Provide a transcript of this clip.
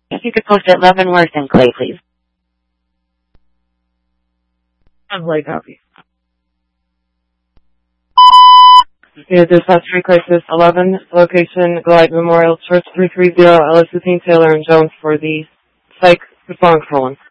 If you could post at Leavenworth and Clay, please. Lovely copy. Yeah, dispatch Street Crisis 11, location Glide Memorial Church 330, Ellis, Taylor, and Jones for the psych response column.